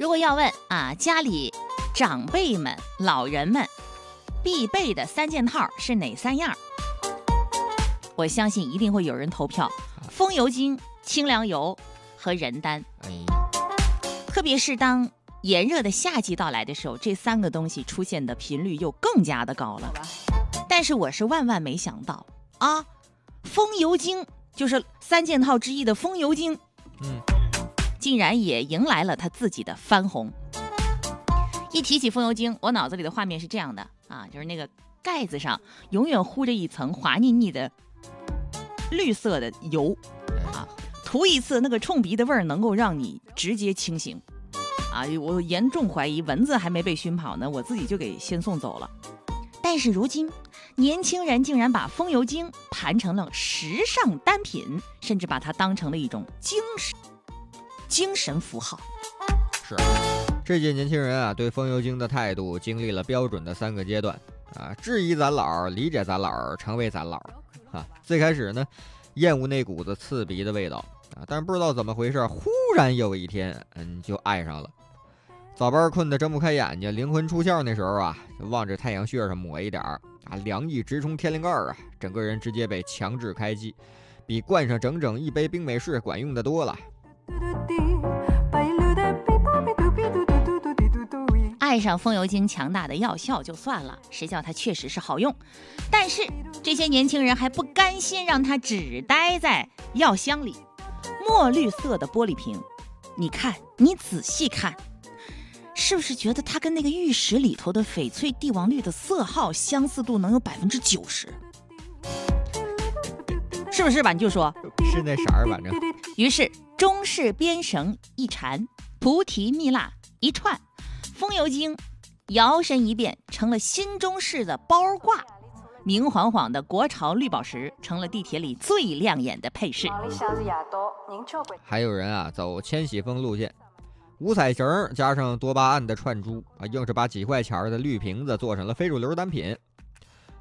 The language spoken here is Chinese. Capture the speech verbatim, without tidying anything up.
如果要问啊，家里长辈们、老人们必备的三件套是哪三样？我相信一定会有人投票：风油精、清凉油和人丹。 哎， 特别是当炎热的夏季到来的时候，这三个东西出现的频率又更加的高了。但是我是万万没想到啊，风油精就是三件套之一的风油精， 嗯， 竟然也迎来了他自己的翻红。一提起风油精，我脑子里的画面是这样的啊，就是那个盖子上永远糊着一层滑腻腻的绿色的油啊，涂一次那个冲鼻的味儿能够让你直接清醒啊！我严重怀疑蚊子还没被熏跑呢，我自己就给先送走了。但是如今年轻人竟然把风油精盘成了时尚单品，甚至把它当成了一种精神精神符号。 是这届年轻人啊，对风油精的态度经历了标准的三个阶段啊：质疑咱老，理解咱老，成为咱老啊。最开始呢，厌恶那股子刺鼻的味道啊，但是不知道怎么回事，忽然有一天，嗯，就爱上了。早班困得睁不开眼睛，灵魂出窍那时候啊，就望着太阳穴上抹一点啊，凉意直冲天灵盖啊，整个人直接被强制开机，比灌上整整一杯冰美式管用的多了。 爱上风油精强大的药效就算了，谁叫它确实是好用。但是这些年轻人还不甘心让它只待在药箱里。墨绿色的玻璃瓶，你看，你仔细看，是不是觉得它跟那个玉石里头的翡翠帝王绿的色号相似度能有百分之九十？是不是吧？你就说是那色儿，反正。 于是中式编绳一缠，菩提蜜蜡一串，风油精摇身一变成了新中式的包挂，明晃晃的国潮绿宝石成了地铁里最亮眼的配饰。 还有人啊走千禧风路线，五彩绳加上多巴胺的串珠啊，硬是把几块钱的绿瓶子做成了非主流单品